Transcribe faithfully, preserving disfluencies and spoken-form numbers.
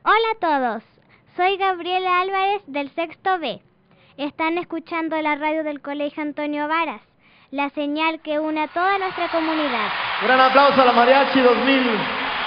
Hola a todos, soy Gabriela Álvarez del sexto B. Están escuchando la radio del Colegio Antonio Varas, la señal que une a toda nuestra comunidad. Un gran aplauso a la Mariachi dos mil